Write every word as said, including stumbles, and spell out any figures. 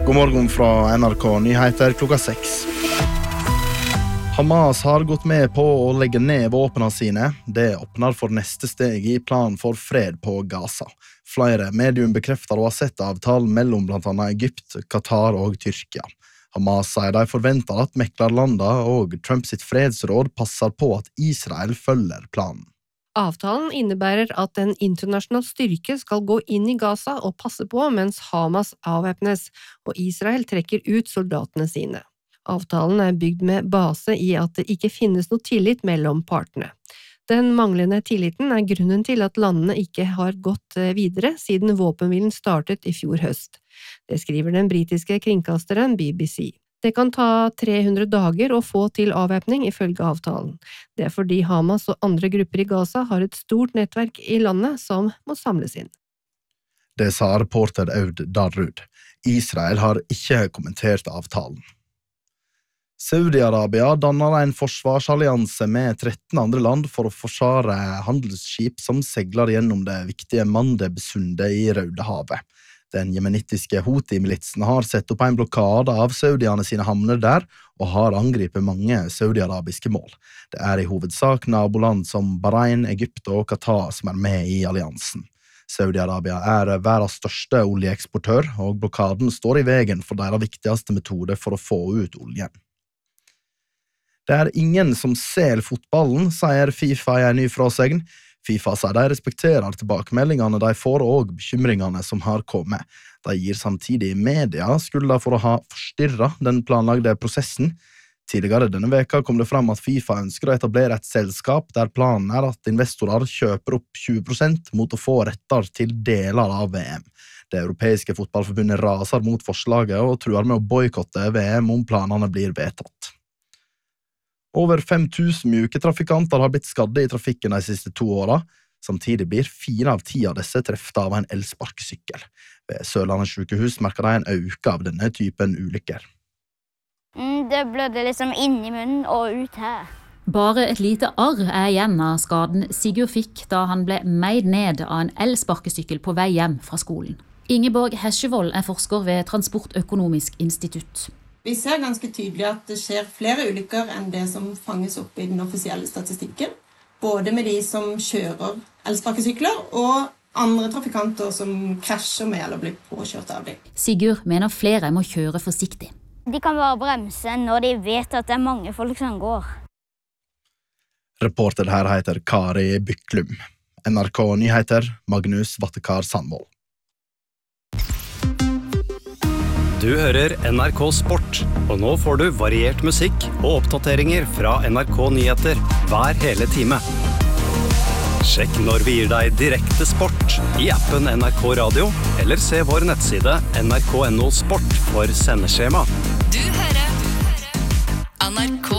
God morgen fra N R K Nyheter klokka seks. Hamas har gått med på å legge ned våpnene sine. Det åpner for neste steg i planen for fred på Gaza. Flere medium bekrefter å ha sett avtalen mellom blant annet Egypt, Qatar og Tyrkia. Hamas sier de forventer at meklerlanda og Trump sitt fredsråd passer på at Israel følger planen. Avtalen innebærer at en internasjonal styrke skal gå inn i Gaza og passe på mens Hamas avvæpnes, og Israel trekker ut soldatene sine. Avtalen er bygd med base i at det ikke finnes noe tillit mellom partene. Den manglende tilliten er grunnen til at landene ikke har gått videre siden våpenhvilen startet i fjor høst. Det skriver den britiske kringkasteren B B C. Det kan ta tre hundre dager å få til avvæpning ifølge avtalen. Det er fordi Hamas og andre grupper i Gaza har et stort nettverk i landet som må samles inn. Det sa reporter Aud Darrud. Israel har ikke kommentert avtalen. Saudi-Arabia danner en forsvarsallianse med tretten andre land for å forsvare handelsskip som segler gjennom det viktige Mandeb-sundet i Rødehavet. Den jemenittiske Houthi-militsen har sett opp en blokade av saudiene sine havner der og har angripet mange saudi-arabiske mål. Det er i hovedsak naboland som Bahrain, Egypt og Qatar som er med i alliansen. Saudi-Arabia er verdens største oljeeksportør, og blokaden står i veien for deres viktigste metode for å få ut oljen. Det er ingen som ser fotballen, sier FIFA i en ny frasegn. FIFA sier de respekterer tilbakemeldingene de får og bekymringene som har kommet. De gir samtidig media skulda for å ha forstyrret den planlagte prosessen. Tidligere denne veka kom det fram at FIFA ønsker å etablere et selskap der planen er at investorer kjøper opp tjue prosent mot å få retter til deler av V M. Det europeiske fotballforbundet raser mot forslaget og truer med å boikotte V M om planene blir vedtatt. Over fem tusen mjuke trafikanter har blitt skadde i trafikken de siste to åra. Samtidig blir fire av ti av disse treftet av en elsparkesykkel. Ved Sørlandet sykehus merker de en øke av denne typen ulykker. Mm, det blødde liksom inn i munnen og ut her. Bare et lite arr er igjen av skaden Sigurd fikk da han ble meid ned av en elsparkesykkel på vei hjem fra skolen. Ingeborg Hesjevold er forsker ved Transportøkonomisk institutt. Vi ser ganske tydelig at det skjer flere ulykker enn det som fanges opp i den offisielle statistikken. Både med de som kjører elsparkesykler og andre trafikanter som krasjer med eller blir påkjørt av dem. Sigurd mener flere må kjøre forsiktig. De kan bare bremse når de vet at det er mange folk som går. Reporter her heter Kari Byklum. N R K Nyheter, Magnus Vattekar Sandvold. Du hører N R K Sport, og nå får du variert musikk og oppdateringer fra N R K Nyheter hver hele time. Sjekk når vi gir deg direkte sport i appen N R K Radio, eller se vår nettside N R K punktum no sport for sendeskjema. Du hører N R K